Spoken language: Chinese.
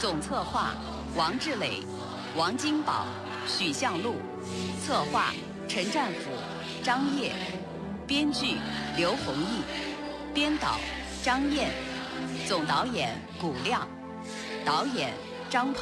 总策划王志磊、王金宝、许向路，策划陈占甫、张烨，编剧刘弘毅，编导张燕，总导演古亮，导演张鹏。